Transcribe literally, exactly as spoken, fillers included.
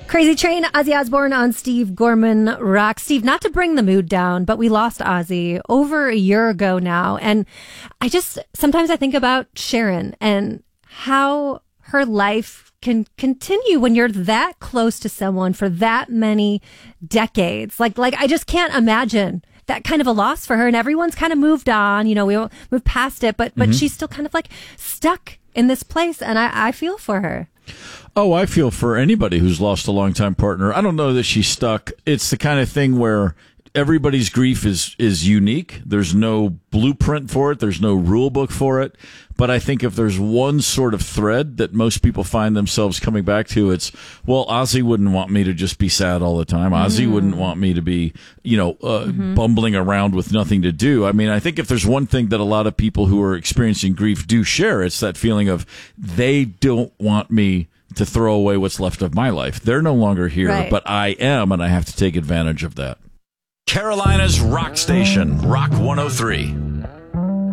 Crazy Train, Ozzy Osbourne on Steve Gorman Rock. Steve, not to bring the mood down, but we lost Ozzy over a year ago now. And I just, sometimes I think about Sharon and how her life can continue when you're that close to someone for that many decades. Like, like I just can't imagine that kind of a loss for her. And everyone's kind of moved on. You know, we moved past it, but, but mm-hmm. she's still kind of like stuck in this place. And I, I feel for her. Oh, I feel for anybody who's lost a longtime partner. I don't know that she's stuck. It's the kind of thing where everybody's grief is is unique. There's no blueprint for it. There's no rule book for it. But I think if there's one sort of thread that most people find themselves coming back to, it's, well, Ozzy wouldn't want me to just be sad all the time. Ozzy mm-hmm. wouldn't want me to be, you know, uh, mm-hmm. bumbling around with nothing to do. I mean, I think if there's one thing that a lot of people who are experiencing grief do share, it's that feeling of they don't want me to throw away what's left of my life. They're no longer here, right. but I am, and I have to take advantage of that. Carolina's rock station, Rock one oh three.